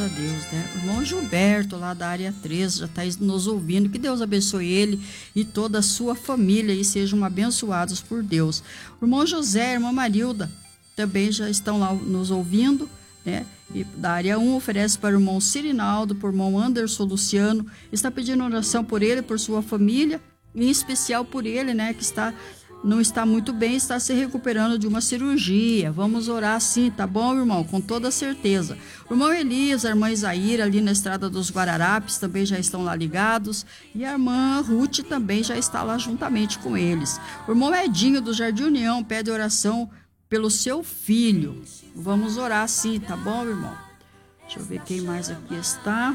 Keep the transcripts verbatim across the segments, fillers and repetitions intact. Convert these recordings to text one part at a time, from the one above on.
a Deus, né? O irmão Gilberto, lá da área treze, já está nos ouvindo. Que Deus abençoe ele e toda a sua família e sejam abençoados por Deus. O irmão José, a irmã Marilda, também já estão lá nos ouvindo, né? E da área um, oferece para o irmão Cirinaldo, por irmão Anderson Luciano, está pedindo oração por ele, por sua família, em especial por ele, né? Que está... não está muito bem, está se recuperando de uma cirurgia. Vamos orar sim, tá bom, irmão? Com toda certeza. O irmão Elias, a irmã Isaíra, ali na estrada dos Guararapes, também já estão lá ligados. E a irmã Ruth também já está lá juntamente com eles. O irmão Edinho, do Jardim União, pede oração pelo seu filho. Vamos orar sim, tá bom, irmão? Deixa eu ver quem mais aqui está.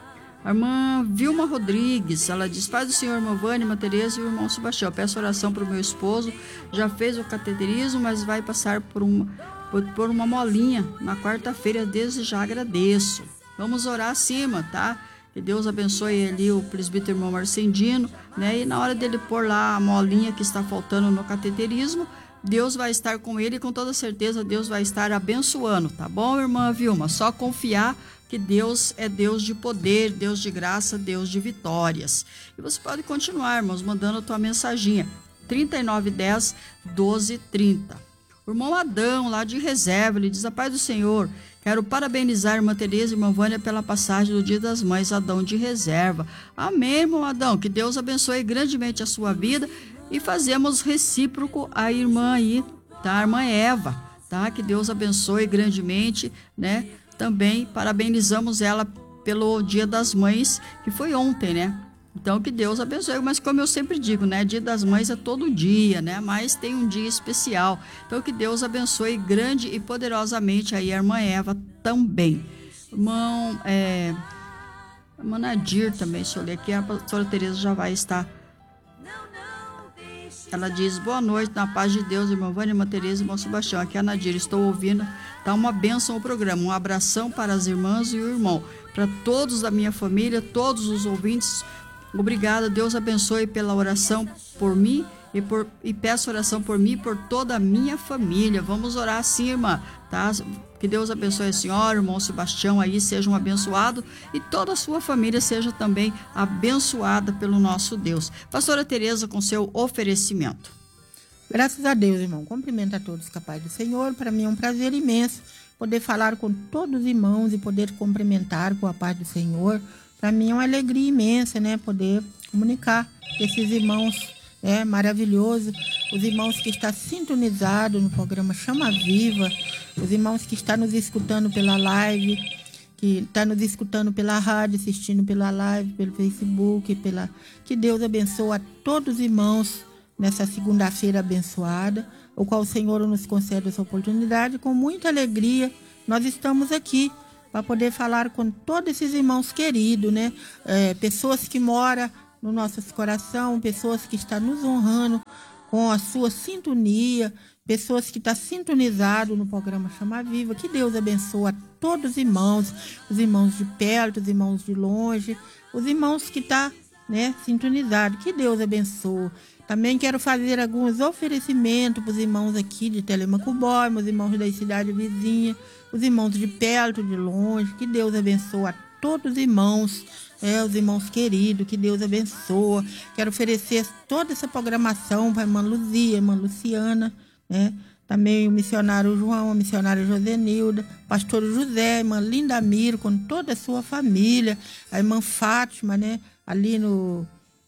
A irmã Vilma Rodrigues, ela diz: Pai do Senhor, irmã Vânia, irmã Tereza e o irmão Sebastião, peço oração para o meu esposo, já fez o cateterismo, mas vai passar por uma, por, por uma molinha na quarta-feira, desde já agradeço. Vamos orar acima, tá? Que Deus abençoe ali o presbítero irmão Marcendino, né? E na hora dele pôr lá a molinha que está faltando no cateterismo, Deus vai estar com ele e com toda certeza Deus vai estar abençoando, tá bom, irmã Vilma? Só confiar que Deus é Deus de poder, Deus de graça, Deus de vitórias. E você pode continuar, irmãos, mandando a tua mensaginha. trinta e nove dez, doze trinta. O irmão Adão, lá de Reserva, ele diz: a paz do Senhor, quero parabenizar a irmã Tereza e a irmã Vânia pela passagem do Dia das Mães, Adão de Reserva. Amém, irmão Adão, que Deus abençoe grandemente a sua vida e fazemos recíproco a irmã aí, tá? A irmã Eva, tá? Que Deus abençoe grandemente, né? Também parabenizamos ela pelo Dia das Mães, que foi ontem, né? Então, que Deus abençoe. Mas como eu sempre digo, né? Dia das Mães é todo dia, né? Mas tem um dia especial. Então, que Deus abençoe grande e poderosamente aí a irmã Eva também. Irmão, é... a irmã Nadir também, deixa eu ler aqui. A pastora Tereza já vai estar... Ela diz: boa noite, na paz de Deus, irmã Vânia, irmã Tereza e irmão Sebastião. Aqui é a Nadir, estou ouvindo, tá uma bênção o programa. Um abração para as irmãs e o irmão, para todos da minha família, todos os ouvintes. Obrigada, Deus abençoe pela oração por mim e, por, e peço oração por mim e por toda a minha família. Vamos orar assim, irmã, tá? Que Deus abençoe a senhora, o irmão Sebastião aí, sejam abençoados e toda a sua família seja também abençoada pelo nosso Deus. Pastora Tereza, com seu oferecimento. Graças a Deus, irmão. Cumprimento a todos com a paz do Senhor. Para mim é um prazer imenso poder falar com todos os irmãos e poder cumprimentar com a paz do Senhor. Para mim é uma alegria imensa, né? Poder comunicar com esses irmãos, é maravilhoso. Os irmãos que estão sintonizados no programa Chama Viva, os irmãos que estão nos escutando pela live, que estão nos escutando pela rádio, assistindo pela live, pelo Facebook, pela... que Deus abençoe a todos os irmãos nessa segunda-feira abençoada, o qual o Senhor nos concede essa oportunidade. Com muita alegria, nós estamos aqui para poder falar com todos esses irmãos queridos, né? É, pessoas que moram no nosso coração, pessoas que estão nos honrando com a sua sintonia, pessoas que estão sintonizadas no programa Chama Viva. Que Deus abençoe a todos os irmãos, os irmãos de perto, os irmãos de longe, os irmãos que estão, né, sintonizados. Que Deus abençoe. Também quero fazer alguns oferecimentos para os irmãos aqui de Telemaco-Borba, meus irmãos da cidade vizinha, os irmãos de perto, de longe. Que Deus abençoe a todos os irmãos, é, os irmãos queridos, que Deus abençoe. Quero oferecer toda essa programação para a irmã Luzia, a irmã Luciana, né? Também o missionário João, a missionária Josenilda, pastor José, a irmã Lindamiro, com toda a sua família, a irmã Fátima, né? Ali no...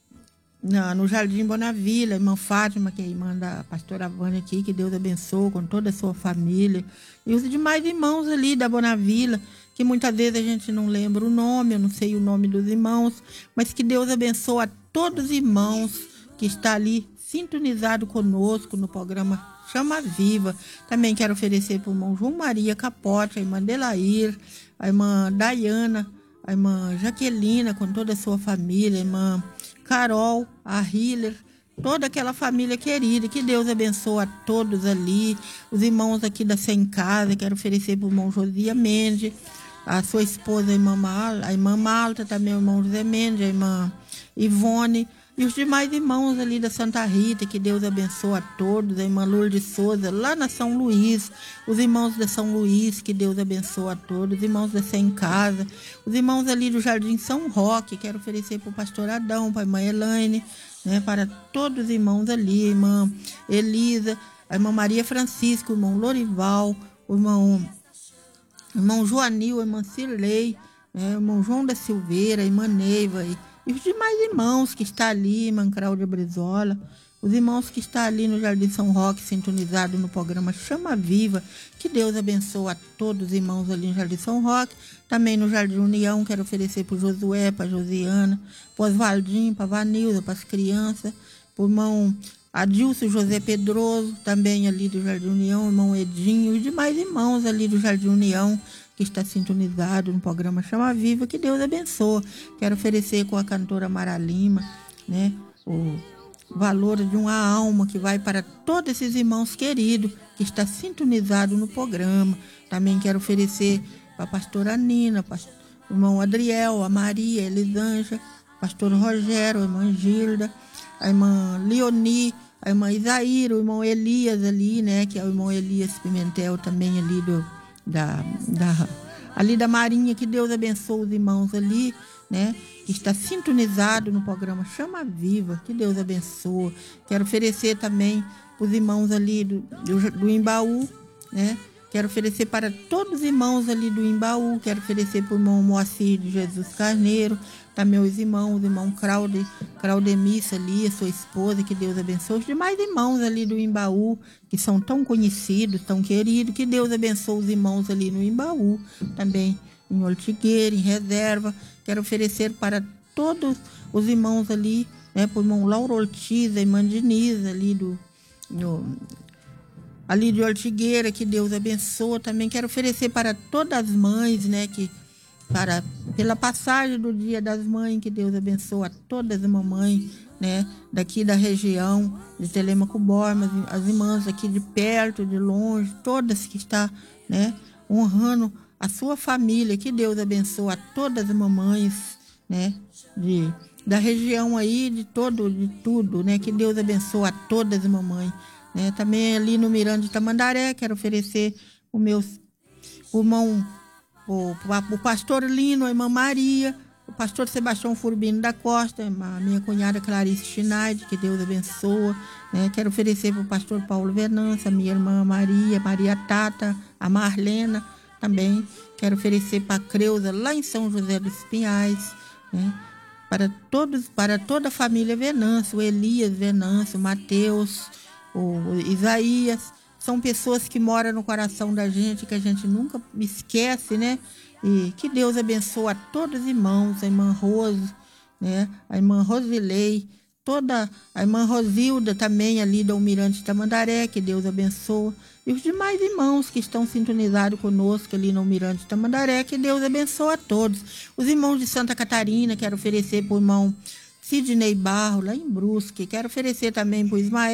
no Jardim Bonavila, a irmã Fátima, que é a irmã da pastora Vânia aqui, que Deus abençoe com toda a sua família. E os demais irmãos ali da Bonavila, que muitas vezes a gente não lembra o nome, eu não sei o nome dos irmãos, mas que Deus abençoe a todos os irmãos que estão ali sintonizados conosco no programa Chama Viva. Também quero oferecer para o irmão João Maria Capote, a irmã Delair, a irmã Dayana, a irmã Jaquelina, com toda a sua família, a irmã Carol, a Hiller, toda aquela família querida. Que Deus abençoe a todos ali. Os irmãos aqui da Sem Casa, quero oferecer para o irmão Josia Mendes, a sua esposa, a irmã, Mal, a irmã Malta, também o irmão José Mendes, a irmã Ivone, E os demais irmãos ali da Santa Rita, que Deus abençoe a todos, a irmã Lourdes Souza, lá na São Luís, os irmãos da São Luís, que Deus abençoe a todos, os irmãos da Sem Casa, os irmãos ali do Jardim São Roque, quero oferecer para o pastor Adão, para a irmã Elaine, né, para todos os irmãos ali, a irmã Elisa, a irmã Maria Francisca, o irmão Lorival, o irmão, o irmão Joanil, a irmã Cirlei, né, o irmão João da Silveira, a irmã Neiva, e E os demais irmãos que estão ali, irmã Cláudia Brizola, os irmãos que estão ali no Jardim São Roque, sintonizado no programa Chama Viva, que Deus abençoe a todos os irmãos ali no Jardim São Roque, também no Jardim União, quero oferecer para o Josué, para a Josiana, para o Oswaldinho, para a Vanilda, para as crianças, para o irmão Adilson José Pedroso, também ali do Jardim União, irmão Edinho, e os demais irmãos ali do Jardim União, que está sintonizado no programa Chama Viva, que Deus abençoe. Quero oferecer com a cantora Mara Lima, né, o valor de uma alma que vai para todos esses irmãos queridos que está sintonizado no programa. Também quero oferecer para a pastora Nina, o irmão Adriel, a Maria, a Elisângela, o pastor Rogério, a irmã Gilda, a irmã Leoni, a irmã Isaíra, o irmão Elias ali, né, que é o irmão Elias Pimentel também ali do Da, da, ali da Marinha, que Deus abençoe os irmãos ali, né, que está sintonizado no programa Chama Viva, que Deus abençoe. Quero oferecer também os irmãos ali do, do, do Imbaú, né, quero oferecer para todos os irmãos ali do Imbaú, quero oferecer para o irmão Moacir de Jesus Carneiro, também os irmãos, o irmão Claude, Claudemissa ali, a sua esposa, que Deus abençoe. Os demais irmãos ali do Imbaú, que são tão conhecidos, tão queridos, que Deus abençoe os irmãos ali no Imbaú, também em Ortigueira, em Reserva. Quero oferecer para todos os irmãos ali, né, para o irmão Lauro Ortiz, a irmã Denise ali do... do ali de Ortigueira, que Deus abençoe. Também quero oferecer para todas as mães, né, que para pela passagem do Dia das Mães, que Deus abençoe a todas as mamães, né, daqui da região de Telêmaco Borba, as irmãs aqui de perto, de longe, todas que estão, né, honrando a sua família, que Deus abençoe a todas as mamães, né, de da região aí, de todo, de tudo, né, que Deus abençoe a todas as mamães. Né, também ali no Miranda de Tamandaré, quero oferecer o meu o irmão, o, o pastor Lino, a irmã Maria, o pastor Sebastião Furbino da Costa, a minha cunhada Clarice Schneid, que Deus abençoe. Né, quero oferecer para o pastor Paulo Venâncio, a minha irmã Maria, Maria Tata, a Marlena, também quero oferecer para a Creuza, lá em São José dos Pinhais, né, para, todos, para toda a família Venâncio, o Elias Venâncio, o Mateus, o Isaías, são pessoas que moram no coração da gente, que a gente nunca esquece, né? E que Deus abençoe a todos os irmãos, a irmã Rose, né? A irmã Rosilei, toda a irmã Rosilda também ali do Almirante Tamandaré, que Deus abençoe. E os demais irmãos que estão sintonizados conosco ali no Almirante Tamandaré, que Deus abençoe a todos. Os irmãos de Santa Catarina, quero oferecer para o irmão Sidney Barro, lá em Brusque, quero oferecer também para o Ismael